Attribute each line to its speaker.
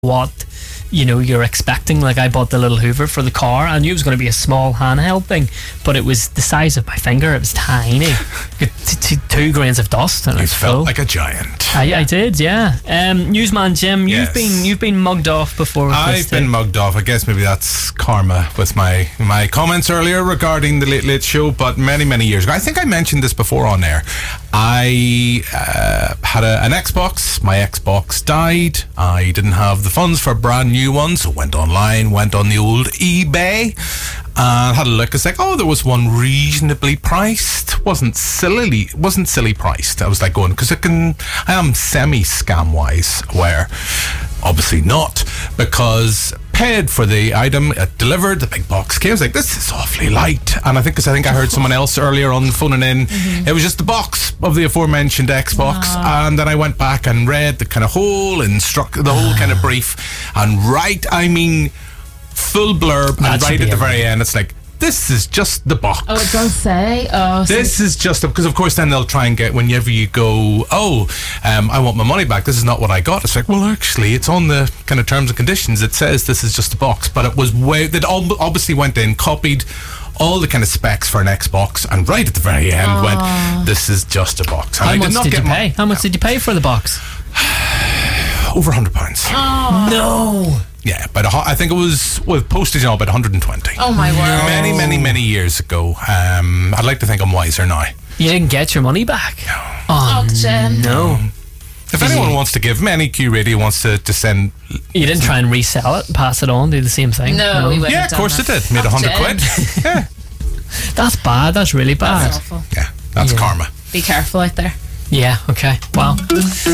Speaker 1: what you're expecting. Like, I bought the little Hoover for the car. I knew it was going to be a small handheld thing, but it was the size of my finger. It was tiny. 2 grains of dust, and
Speaker 2: You
Speaker 1: it's
Speaker 2: felt
Speaker 1: full.
Speaker 2: like a giant.
Speaker 1: I did, yeah. Newsman Jim,
Speaker 2: Yes.
Speaker 1: you've been mugged off before with this
Speaker 2: I've been
Speaker 1: thing.
Speaker 2: mugged off. I guess maybe that's karma with my comments earlier regarding the Late Late Show, but many years ago. I think I mentioned this before on air. I had an Xbox. My Xbox died. I didn't have the funds for a brand new one, so went online, went on the old eBay, and had a look. It's like, oh, there was one reasonably priced. Wasn't silly priced. I was like going, because I am semi-scam wise aware. Obviously not, because paid for the item, it delivered, the big box came. I was like, this is awfully light. And I think I heard someone else earlier on phoning in, it was just the box of the aforementioned Xbox. And then I went back and read the kind of whole the whole kind of brief, and full blurb, and right at the very end it's like, this is just the box.
Speaker 3: Oh, it does say.
Speaker 2: This is just because of course then they'll try and get, whenever you go, I want my money back, this is not what I got. It's like, well, actually it's on the kind of terms and conditions, it says this is just a box. But it was that obviously went in, copied all the kind of specs for an Xbox, and right at the very end went, this is just a box. And
Speaker 1: How much did you pay? How much did you pay for the box?
Speaker 2: Over £100.
Speaker 1: No.
Speaker 2: Yeah, but I think it was with postage and all about 120.
Speaker 3: Oh my word!
Speaker 2: Many years ago. I'd like to think I'm wiser now.
Speaker 1: You didn't get your money back?
Speaker 3: Oh, Jen.
Speaker 1: No.
Speaker 2: If anyone wants to give me, any Q Radio wants to send.
Speaker 1: You didn't try and resell it, pass it on, do the same thing?
Speaker 3: No, we wouldn't.
Speaker 2: Yeah, of course it did. Made £100. Yeah,
Speaker 1: That's bad. That's really bad.
Speaker 3: That's awful.
Speaker 2: yeah, that's karma.
Speaker 3: Be careful out there.
Speaker 1: Yeah, okay. Wow.